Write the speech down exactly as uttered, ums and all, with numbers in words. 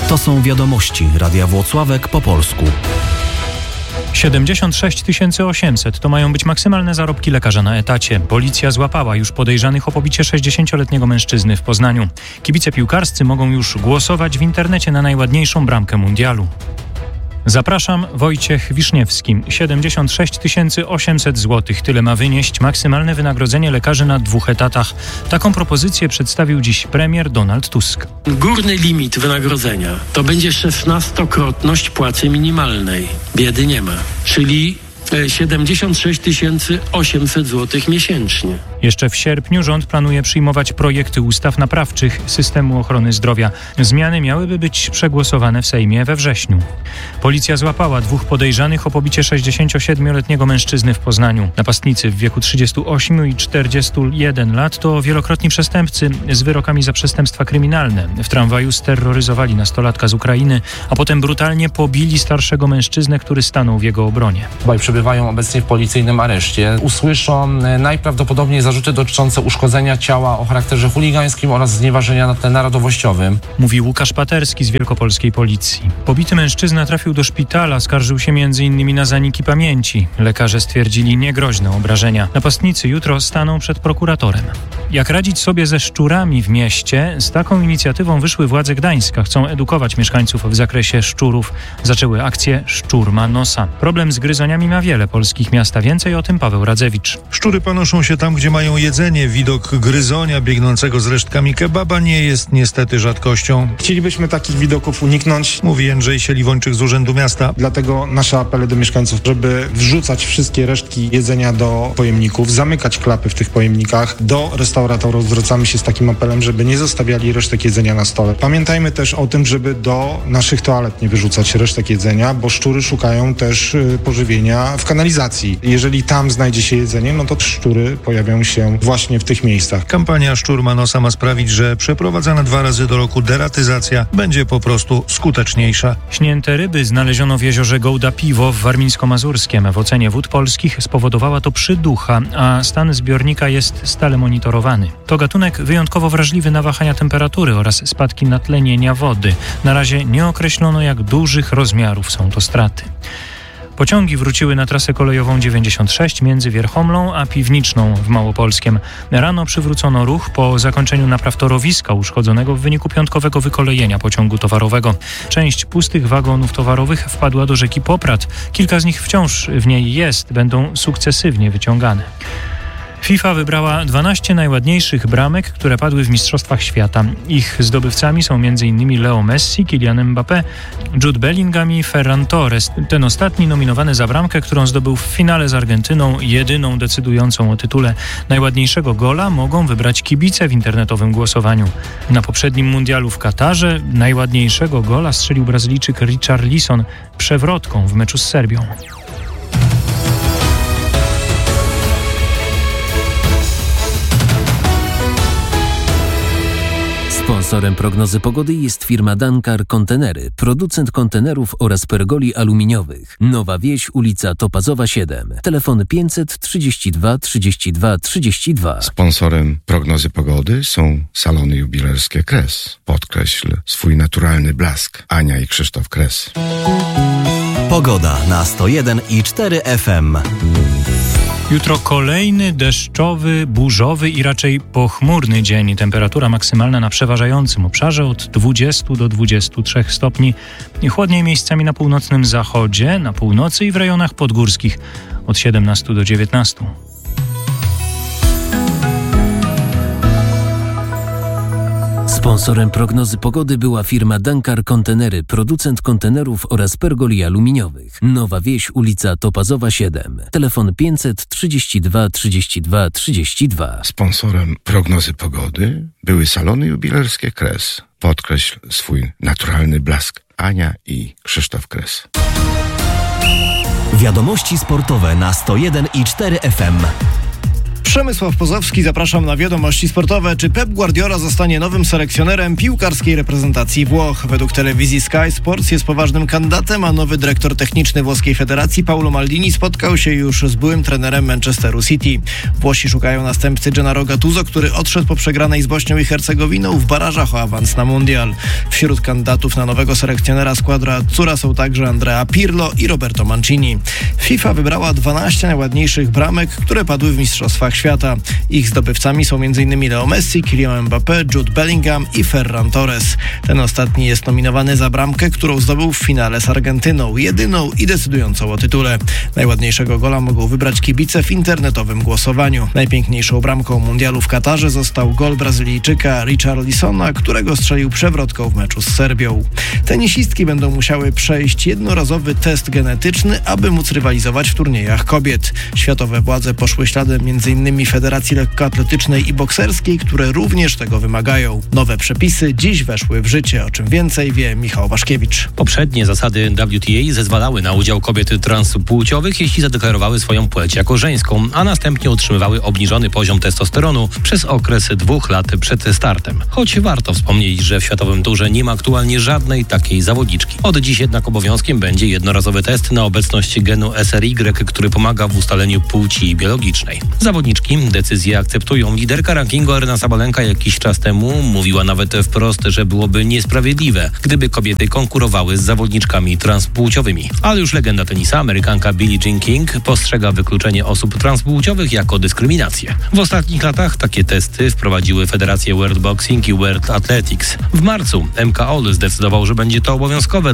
To są wiadomości Radia Włocławek po polsku. siedemdziesiąt sześć tysięcy osiemset to mają być maksymalne zarobki lekarza na etacie. Policja złapała już podejrzanych o pobicie sześćdziesięcioletniego mężczyzny w Poznaniu. Kibice piłkarscy mogą już głosować w internecie na najładniejszą bramkę mundialu. Zapraszam, Wojciech Wiszniewski. siedemdziesiąt sześć tysięcy osiemset złotych. Tyle ma wynieść maksymalne wynagrodzenie lekarzy na dwóch etatach. Taką propozycję przedstawił dziś premier Donald Tusk. Górny limit wynagrodzenia to będzie szesnastokrotność płacy minimalnej. Biedy nie ma. Czyli siedemdziesiąt sześć tysięcy osiemset złotych miesięcznie. Jeszcze w sierpniu rząd planuje przyjmować projekty ustaw naprawczych systemu ochrony zdrowia. Zmiany miałyby być przegłosowane w Sejmie we wrześniu. Policja złapała dwóch podejrzanych o pobicie sześćdziesięciosiedmioletniego mężczyzny w Poznaniu. Napastnicy w wieku trzydziestu ośmiu i czterdziestu jeden lat to wielokrotni przestępcy z wyrokami za przestępstwa kryminalne. W tramwaju sterroryzowali nastolatka z Ukrainy, a potem brutalnie pobili starszego mężczyznę, który stanął w jego obronie. Obaj przebywają obecnie w policyjnym areszcie. Usłyszą najprawdopodobniej zarzuty dotyczące uszkodzenia ciała o charakterze chuligańskim oraz znieważenia na tle narodowościowym. Mówi Łukasz Paterski z wielkopolskiej policji. Pobity mężczyzna trafił do szpitala, skarżył się między innymi na zaniki pamięci. Lekarze stwierdzili niegroźne obrażenia. Napastnicy jutro staną przed prokuratorem. Jak radzić sobie ze szczurami w mieście? Z taką inicjatywą wyszły władze Gdańska. Chcą edukować mieszkańców w zakresie szczurów. Zaczęły akcję Szczur ma nosa. Problem z gryzoniami ma wiele polskich miast, a więcej o tym Paweł Radzewicz. Szczury panoszą się tam, gdzie mają jedzenie. Widok gryzonia biegnącego z resztkami kebaba nie jest niestety rzadkością. Chcielibyśmy takich widoków uniknąć, Mówi Jędrzej Siliwończyk z Urzędu Miasta. dlatego nasze apele do mieszkańców, żeby wrzucać wszystkie resztki jedzenia do pojemników, zamykać klapy w tych pojemnikach. Do restauratorów zwracamy się z takim apelem, żeby nie zostawiali resztek jedzenia na stole. Pamiętajmy też o tym, żeby do naszych toalet nie wyrzucać resztek jedzenia, bo szczury szukają też y, pożywienia w kanalizacji. Jeżeli tam znajdzie się jedzenie, no to szczury pojawią się właśnie w tych miejscach. Kampania Szczur ma nosa ma sprawić, że przeprowadzana dwa razy do roku deratyzacja będzie po prostu skuteczniejsza. Śnięte ryby znaleziono w jeziorze Gołda-Piwo w Warmińsko-Mazurskiem. W ocenie Wód Polskich spowodowała to przyducha, a stan zbiornika jest stale monitorowany. To gatunek wyjątkowo wrażliwy na wahania temperatury oraz spadki natlenienia wody. Na razie nie określono, jak dużych rozmiarów są to straty. Pociągi wróciły na trasę kolejową dziewięćdziesiąt sześć między Wierchomlą a Piwniczną w Małopolskiem. Rano przywrócono ruch po zakończeniu napraw torowiska uszkodzonego w wyniku piątkowego wykolejenia pociągu towarowego. Część pustych wagonów towarowych wpadła do rzeki Poprad. Kilka z nich wciąż w niej jest, będą sukcesywnie wyciągane. FIFA wybrała dwanaście najładniejszych bramek, które padły w Mistrzostwach Świata. Ich zdobywcami są m.in. Leo Messi, Kylian Mbappé, Jude Bellingham i Ferran Torres. Ten ostatni nominowany za bramkę, którą zdobył w finale z Argentyną, jedyną decydującą o tytule najładniejszego gola, mogą wybrać kibice w internetowym głosowaniu. Na poprzednim mundialu w Katarze najładniejszego gola strzelił Brazylijczyk Richarlison przewrotką w meczu z Serbią. Sponsorem prognozy pogody jest firma Dankar Kontenery, producent kontenerów oraz pergoli aluminiowych. Nowa Wieś, ulica Topazowa siedem. Telefon pięćset trzydzieści dwa trzydzieści dwa trzydzieści dwa. Sponsorem prognozy pogody są salony jubilerskie Kres. Podkreśl swój naturalny blask. Ania i Krzysztof Kres. Pogoda na sto jeden i cztery F M. Jutro kolejny deszczowy, burzowy i raczej pochmurny dzień. Temperatura maksymalna na przeważającym obszarze od dwudziestu do dwudziestu trzech stopni. Chłodniej miejscami na północnym zachodzie, na północy i w rejonach podgórskich od siedemnastu do dziewiętnastu. Sponsorem prognozy pogody była firma Dankar Kontenery, producent kontenerów oraz pergoli aluminiowych. Nowa Wieś, ulica Topazowa siedem. Telefon pięćset trzydzieści dwa trzydzieści dwa trzydzieści dwa. Sponsorem prognozy pogody były salony jubilerskie Kres. Podkreśl swój naturalny blask. Ania i Krzysztof Kres. Wiadomości sportowe na sto jeden i cztery F M. Przemysław Pozowski, zapraszam na wiadomości sportowe. Czy Pep Guardiola zostanie nowym selekcjonerem piłkarskiej reprezentacji Włoch? Według telewizji Sky Sports jest poważnym kandydatem, a nowy dyrektor techniczny włoskiej federacji Paolo Maldini spotkał się już z byłym trenerem Manchesteru City. Włosi szukają następcy Gennaro Gattuso, który odszedł po przegranej z Bośnią i Hercegowiną w barażach o awans na mundial. Wśród kandydatów na nowego selekcjonera składu Azzurra są także Andrea Pirlo i Roberto Mancini. FIFA wybrała dwanaście najładniejszych bramek, które padły w mistrzostwach świata. Ich zdobywcami są m.in. Leo Messi, Kylian Mbappé, Jude Bellingham i Ferran Torres. Ten ostatni jest nominowany za bramkę, którą zdobył w finale z Argentyną, jedyną i decydującą o tytule. Najładniejszego gola mogą wybrać kibice w internetowym głosowaniu. Najpiękniejszą bramką mundialu w Katarze został gol Brazylijczyka Richarlisona, którego strzelił przewrotką w meczu z Serbią. Tenisistki będą musiały przejść jednorazowy test genetyczny, aby móc rywalizować w turniejach kobiet. Światowe władze poszły śladem m.in. Federacji Lekkoatletycznej i Bokserskiej, które również tego wymagają. Nowe przepisy dziś weszły w życie, o czym więcej wie Michał Waszkiewicz. Poprzednie zasady W T A zezwalały na udział kobiet transpłciowych, jeśli zadeklarowały swoją płeć jako żeńską, a następnie utrzymywały obniżony poziom testosteronu przez okres dwóch lat przed startem. Choć warto wspomnieć, że w światowym turze nie ma aktualnie żadnej takiej zawodniczki. Od dziś jednak obowiązkiem będzie jednorazowy test na obecność genu S R Y, który pomaga w ustaleniu płci biologicznej. Zawodniczki decyzję akceptują. Liderka rankingu Aryna Sabalenka jakiś czas temu mówiła nawet wprost, że byłoby niesprawiedliwe, gdyby kobiety konkurowały z zawodniczkami transpłciowymi. Ale już legenda tenisa, Amerykanka Billie Jean King, postrzega wykluczenie osób transpłciowych jako dyskryminację. W ostatnich latach takie testy wprowadziły federacje World Boxing i World Athletics. W marcu M K O L zdecydował, że będzie to obowiązkowe